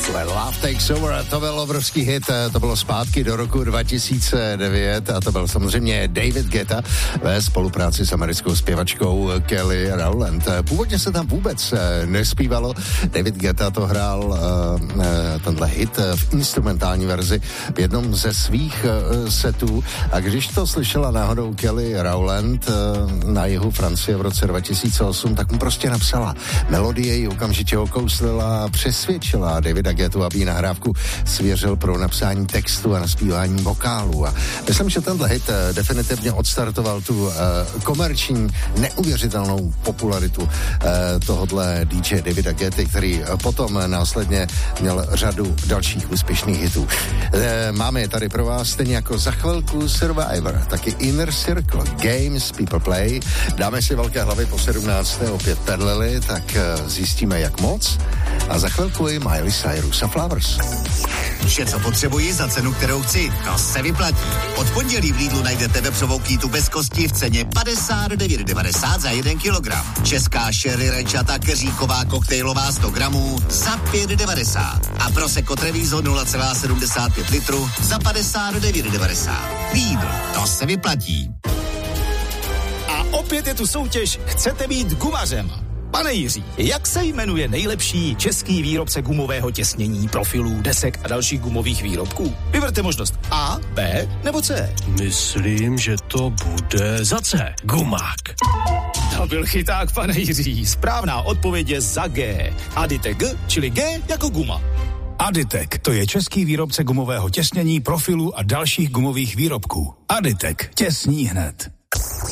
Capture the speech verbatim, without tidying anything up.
Love Takes Over, to byl obrovský hit, to bylo zpátky do roku dva tisíce devět a to byl samozřejmě David Guetta ve spolupráci s americkou zpěvačkou Kelly Rowland. Původně se tam vůbec nespívalo, David Guetta to hrál uh, tenhle hit v instrumentální verzi v jednom ze svých uh, setů a když to slyšela náhodou Kelly Rowland uh, na jihu Francie v roce dva tisíce osm, tak mu prostě napsala melodie, ji okamžitě okouslila a přesvědčila Davida Guettu, aby nahrávku svěřil pro napsání textu a naspívání vokálu. A myslím, že tenhle hit definitivně odstartoval tu uh, komerční, neuvěřitelnou popularitu uh, tohodle dý džeje Davida Guetty, který potom následně měl řadu dalších úspěšných hitů. Uh, máme je tady pro vás stejně jako za chvilku Survivor, taky Inner Circle, Games People Play. Dáme si velké hlavy po sedmnácté opět pedlili, tak uh, zjistíme, jak moc. A za chvilku i Miley Cyrus a Flowers. Vše, co potřebuji za cenu, kterou chci, to se vyplatí. Od pondělí v Lidlu najdete vepřovou kýtu bez kosti v ceně padesát devět devadesát za jeden kilogram. Česká sherry rajčata keříková koktejlová sto gramů za pět devadesát. A Prosecco Treviso nula celá sedmdesát pět litru za padesát devět devadesát. Lidl, to se vyplatí. A opět je tu soutěž Chcete být gumařem? Pane Jiří, jak se jmenuje nejlepší český výrobce gumového těsnění, profilů, desek a dalších gumových výrobků? Vyberte možnost A, B nebo C. Myslím, že to bude za C. Gumák. To byl chyták, pane Jiří. Správná odpověď je za G. Aditek G, čili G jako guma. Aditek, to je český výrobce gumového těsnění, profilů a dalších gumových výrobků. Aditek, těsní hned.